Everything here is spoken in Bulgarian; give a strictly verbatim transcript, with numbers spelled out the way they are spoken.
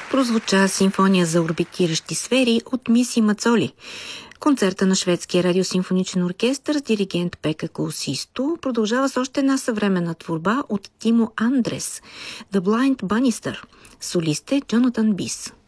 прозвуча симфония за орбитиращи сфери от Миси Мацоли. Концерта на шведския радиосимфоничен оркестър с диригент Пека Колсисто продължава с още една съвременна творба от Тимо Андрес – The Blind Bannister. Солист е Джонатан Бис.